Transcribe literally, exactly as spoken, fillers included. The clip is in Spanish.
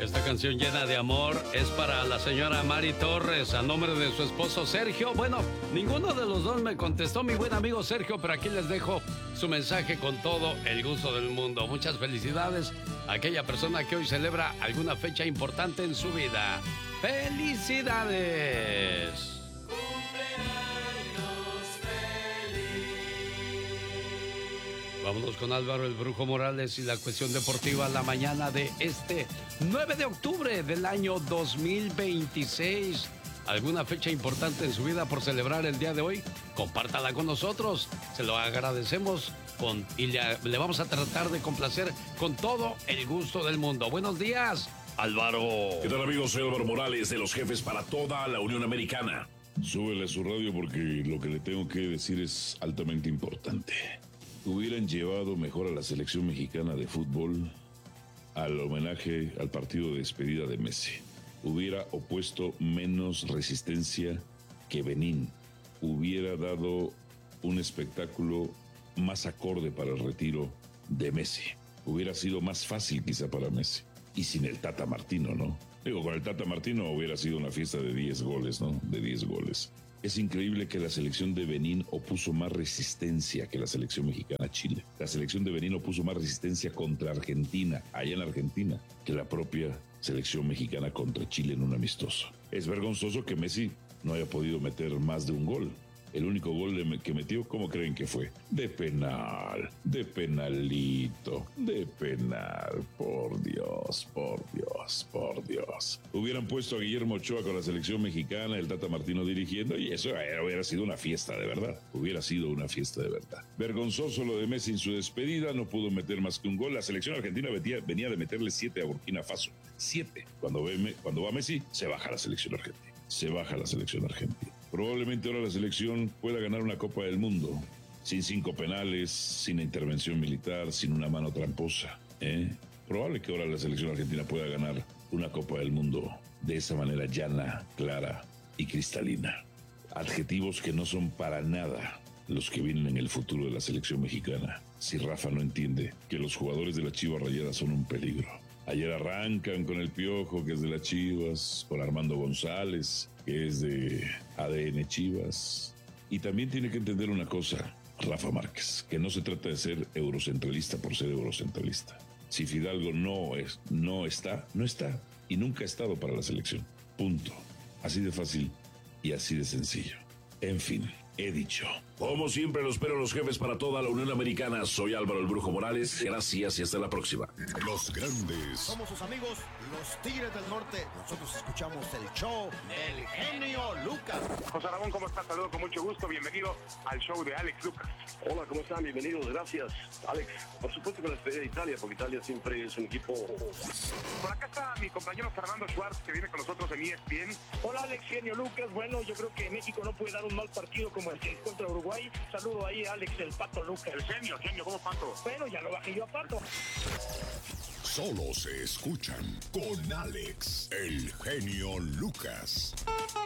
Esta canción llena de amor es para la señora Mari Torres, a nombre de su esposo Sergio. Bueno, ninguno de los dos me contestó, mi buen amigo Sergio, pero aquí les dejo su mensaje con todo el gusto del mundo. Muchas felicidades a aquella persona que hoy celebra alguna fecha importante en su vida. ¡Felicidades! Vámonos con Álvaro el Brujo Morales y la cuestión deportiva la mañana de este nueve de octubre del año dos mil veintiséis. ¿Alguna fecha importante en su vida por celebrar el día de hoy? Compártala con nosotros. Se lo agradecemos con, y le, le vamos a tratar de complacer con todo el gusto del mundo. Buenos días, Álvaro. ¿Qué tal, amigos? Soy Álvaro Morales, de los jefes para toda la Unión Americana. Súbele a su radio porque lo que le tengo que decir es altamente importante. Hubieran llevado mejor a la selección mexicana de fútbol al homenaje al partido de despedida de Messi. Hubiera opuesto menos resistencia que Benín. Hubiera dado un espectáculo más acorde para el retiro de Messi. Hubiera sido más fácil quizá para Messi. Y sin el Tata Martino, ¿no? Digo, con el Tata Martino hubiera sido una fiesta de diez goles, ¿no? De diez goles. Es increíble que la selección de Benín opuso más resistencia que la selección mexicana a Chile. La selección de Benín opuso más resistencia contra Argentina, allá en Argentina, que la propia selección mexicana contra Chile en un amistoso. Es vergonzoso que Messi no haya podido meter más de un gol. El único gol que metió, ¿cómo creen que fue? De penal, de penalito, de penal. Por Dios, por Dios, por Dios. Hubieran puesto a Guillermo Ochoa con la selección mexicana, el Tata Martino dirigiendo, y eso hubiera sido una fiesta de verdad. Hubiera sido una fiesta de verdad. Vergonzoso lo de Messi en su despedida, no pudo meter más que un gol. La selección argentina venía, venía de meterle siete a Burkina Faso. Siete. Cuando, ve, cuando va Messi, se baja la selección argentina. Se baja la selección argentina. Probablemente ahora la selección pueda ganar una Copa del Mundo, sin cinco penales, sin intervención militar, sin una mano tramposa. ¿eh? Probable que ahora la selección argentina pueda ganar una Copa del Mundo de esa manera llana, clara y cristalina. Adjetivos que no son para nada los que vienen en el futuro de la selección mexicana. Si Rafa no entiende que los jugadores de las Chivas Rayadas son un peligro. Ayer arrancan con el Piojo, que es de las Chivas, con Armando González, que es de A D N Chivas. Y también tiene que entender una cosa, Rafa Márquez, que no se trata de ser eurocentralista por ser eurocentralista. Si Fidalgo no, es, no está, no está. Y nunca ha estado para la selección. Punto. Así de fácil y así de sencillo. En fin, he dicho. Como siempre, los espero los jefes para toda la Unión Americana. Soy Álvaro el Brujo Morales. Gracias y hasta la próxima. Los grandes. Somos sus amigos, los Tigres del Norte. Nosotros escuchamos el show del genio Lucas. José Ramón, ¿cómo estás? Saludos con mucho gusto. Bienvenido al show de Alex Lucas. Hola, ¿cómo están? Bienvenidos. Gracias, Alex. Por supuesto que la despedida de Italia, porque Italia siempre es un equipo... Por acá está mi compañero Fernando Schwartz, que viene con nosotros en E S P N. Hola, Alex, genio Lucas. Bueno, yo creo que México no puede dar un mal partido como el que contra Uruguay. Saludo ahí a Alex, el Pato Lucas. El genio, genio, ¿cómo Pato? Bueno, ya lo bajé yo a Pato. Solo se escuchan con Alex, el genio Lucas.